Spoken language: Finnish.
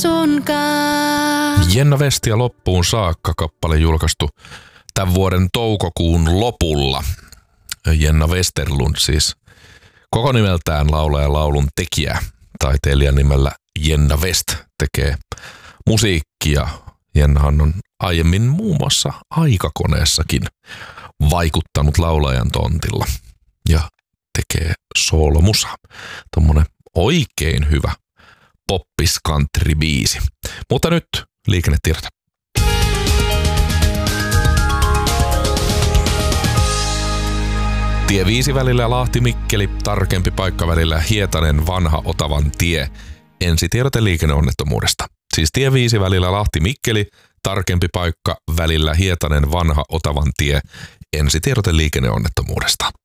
sunkaan. Jenna Westia loppuun saakka kappale julkaistu tämän vuoden toukokuun lopulla. Jenna Westerlund siis koko nimeltään laulaja laulun tekijä. Taiteilijan nimellä Jenna West tekee musiikkia. Jennahan on aiemmin muun muassa Aikakoneessakin vaikuttanut laulajan tontilla ja tekee soolomusaa. Tommonen oikein hyvä poppis country biisi. Mutta nyt liikennetiedote. Tie 5 välillä Lahti-Mikkeli, tarkempi paikka välillä Hietanen Vanha Otavan tie. Ensitiedote liikenneonnettomuudesta. Siis tie 5 välillä Lahti-Mikkeli, tarkempi paikka välillä Hietanen Vanha Otavan tie. Ensitiedote liikenneonnettomuudesta.